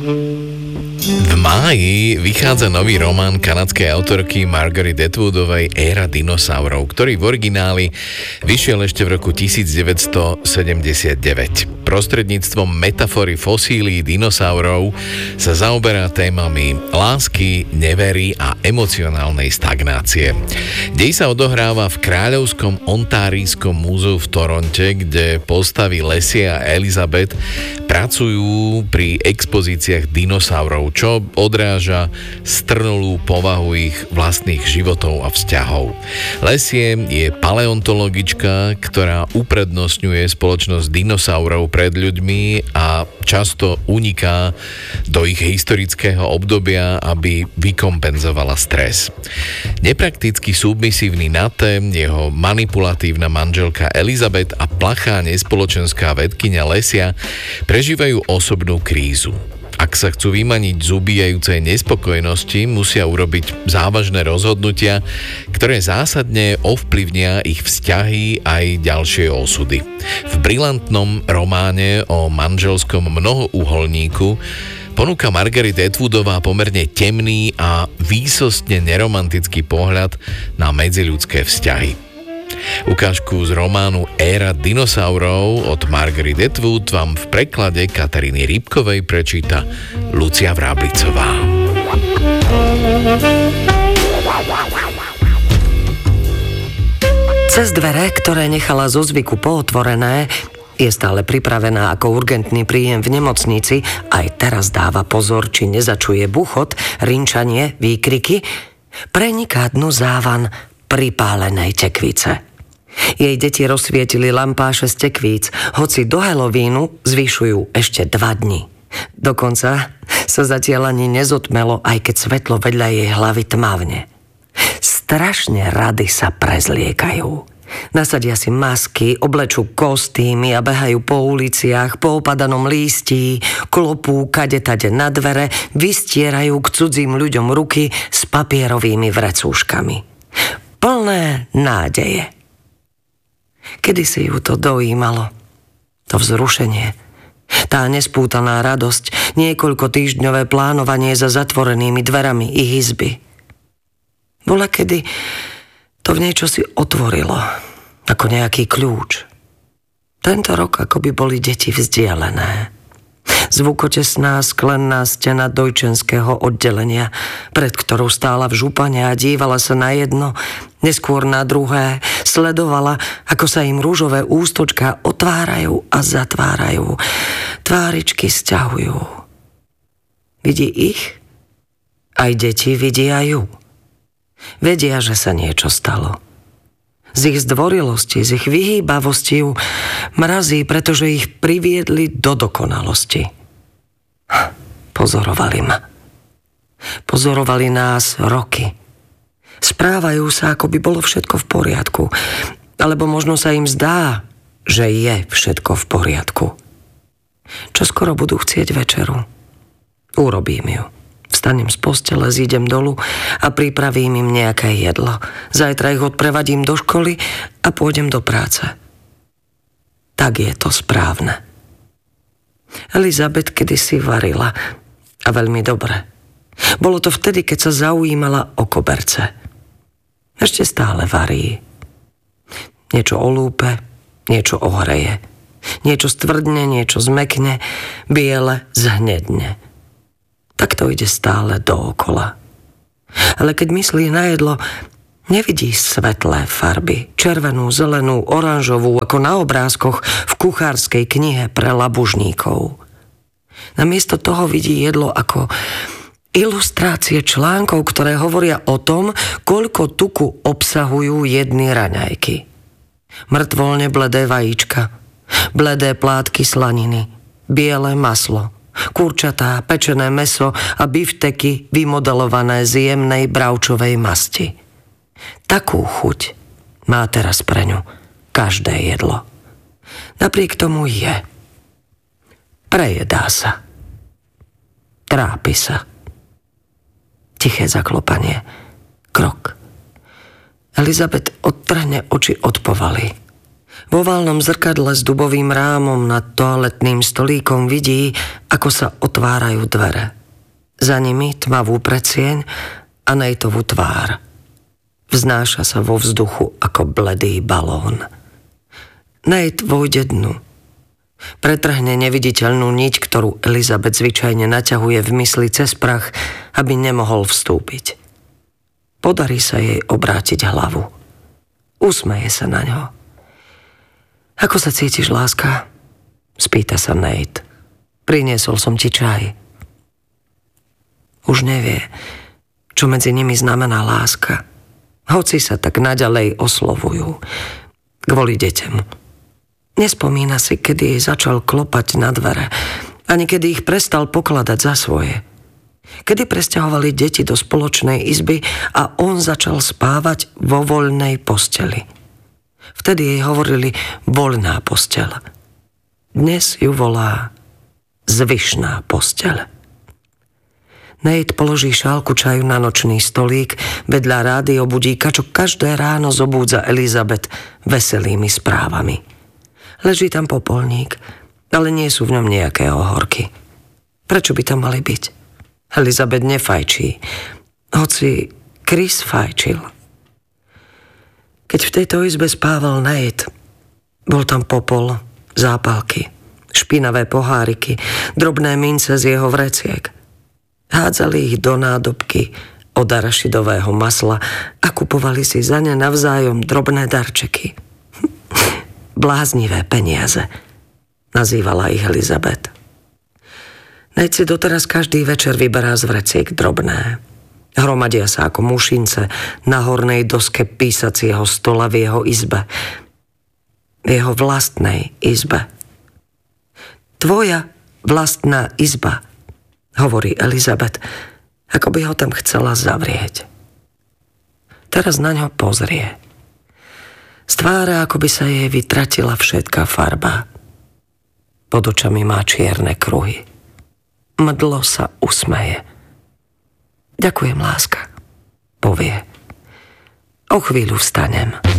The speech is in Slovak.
V máji vychádza nový román kanadskej autorky Margaret Atwoodovej Éra dinosaurov, ktorý v origináli vyšiel ešte v roku 1979. Prostredníctvom metafory fosílií dinosaurov sa zaoberá témami lásky, nevery a emocionálnej stagnácie. Dej sa odohráva v Kráľovskom ontárijskom múzeu v Toronte, kde postavy Leslie a Elizabeth pracujú pri expozíciách dinosaurov, čo odráža strnulú povahu ich vlastných životov a vzťahov. Leslie je paleontologička, ktorá uprednostňuje spoločnosť dinosaurov pred ľuďmi a často uniká do ich historického obdobia, aby vykompenzovala stres. Neprakticky submisívny Nate, jeho manipulatívna manželka Elizabeth a plachá nespoločenská vedkyňa Lesia prežívajú osobnú krízu. Ak sa chcú vymaniť z ubíjajúcej nespokojnosti, musia urobiť závažné rozhodnutia, ktoré zásadne ovplyvnia ich vzťahy aj ďalšie osudy. V brilantnom románe o manželskom mnohouholníku ponúka Margaret Atwoodová pomerne temný a výsostne neromantický pohľad na medziľudské vzťahy. Ukážku z románu Éra dinosaurov od Margaret Atwood vám v preklade Kataríny Rybkovej prečíta Lucia Vráblicová. Cez dvere, ktoré nechala zo zvyku pootvorené, je stále pripravená ako urgentný príjem v nemocnici, aj teraz dáva pozor, či nezačuje buchot, rinčanie, výkriky, preniká dnu závan pripálenej tekvice. Jej deti rozsvietili lampáše z tekvíc, hoci do Halloweenu zvyšujú ešte 2 dni. Dokonca sa zatiaľ ani nezotmelo, aj keď svetlo vedľa jej hlavy tmavne. Strašne rady sa prezliekajú. Nasadia si masky, oblečú kostýmy a behajú po uliciach, po opadanom lístí, klopú kade-tade na dvere, vystierajú k cudzím ľuďom ruky s papierovými vrecúškami. Plné nádeje. Kedysi ju to dojímalo. To vzrušenie. Tá nespútaná radosť, niekoľko týždňové plánovanie za zatvorenými dverami ich izby. Volakedy to v nej čosi otvorilo, ako nejaký kľúč. Tento rok akoby boli deti vzdialené. Zvukotesná sklenná stena dojčenského oddelenia, pred ktorou stála v župane a dívala sa na jedno, neskôr na druhé, sledovala, ako sa im rúžové ústočká otvárajú a zatvárajú, tváričky sťahujú. Vidí ich? Aj deti vidia ju. Vedia, že sa niečo stalo. Z ich zdvorilosti, z ich vyhýbavosti ju mrazí, pretože ich priviedli do dokonalosti. Pozorovali ma. Pozorovali nás roky. Správajú sa, ako by bolo všetko v poriadku. Alebo možno sa im zdá, že je všetko v poriadku. Čoskoro budú chcieť večeru. Urobím ju. Vstanem z postele, zídem dolu a pripravím im nejaké jedlo. Zajtra ich odprevadím do školy a pôjdem do práce. Tak je to správne. Elizabeth kedysi varila. A veľmi dobre. Bolo to vtedy, keď sa zaujímala o koberce. Ešte stále varí. Niečo olúpe, niečo ohreje. Niečo stvrdne, niečo zmekne, biele zhnedne. Tak to ide stále dookola. Ale keď myslí na jedlo, nevidí svetlé farby. Červenú, zelenú, oranžovú, ako na obrázkoch v kuchárskej knihe pre labužníkov. Namiesto toho vidí jedlo ako ilustrácie článkov, ktoré hovoria o tom, koľko tuku obsahujú jedny raňajky. Mŕtvolne bledé vajíčka, bledé plátky slaniny, biele maslo, kurčatá, pečené mäso a bifteky vymodelované z jemnej bravčovej masti. Takú chuť má teraz pre ňu každé jedlo. Napriek tomu je. Prejedá sa. Trápi sa. Tiché zaklopanie. Krok. Elizabeth odtrhne oči od povaly. Vo valnom zrkadle s dubovým rámom nad toaletným stolíkom vidí, ako sa otvárajú dvere. Za nimi tmavú predsieň a Nateovú tvár. Vznáša sa vo vzduchu ako bledý balón. Nate vojde dnu. Pretrhne neviditeľnú niť, ktorú Elizabeth zvyčajne naťahuje v mysli cez prach, aby nemohol vstúpiť. Podarí sa jej obrátiť hlavu. Usmeje sa na ňo. Ako sa cítiš, láska? Spýta sa Nate. Priniesol som ti čaj. Už nevie, čo medzi nimi znamená láska. Hoci sa tak naďalej oslovujú. Kvôli deťom. Nespomína si, kedy jej začal klopať na dvere. Ani kedy ich prestal pokladať za svoje. Kedy presťahovali deti do spoločnej izby a on začal spávať vo voľnej posteli. Vtedy jej hovorili voľná posteľ. Dnes ju volá zvyšná posteľ. Nate položí šálku čaju na nočný stolík vedľa rádiobudíka, čo každé ráno zobúdza Elizabeth veselými správami. Leží tam popolník, ale nie sú v ňom nejaké ohorky. Prečo by tam mali byť? Elizabeth nefajčí, hoci Chris fajčil. Keď v tejto izbe spával Nate, bol tam popol, zápalky, špinavé poháriky, drobné mince z jeho vreciek. Hádzali ich do nádobky od arašidového masla a kupovali si za ne navzájom drobné darčeky. Bláznivé peniaze, nazývala ich Elizabeth. Nate si doteraz každý večer vyberá z vreciek drobné. Hromadia sa ako mušince na hornej doske písacieho stola v jeho izbe. V jeho vlastnej izbe. Tvoja vlastná izba, hovorí Elizabeth, ako by ho tam chcela zavrieť. Teraz na ňo pozrie. Z tváre, ako by sa jej vytratila všetká farba. Pod očami má čierne kruhy. Mdlo sa usmeje. Ďakujem, láska, povie. O chvíľu vstanem.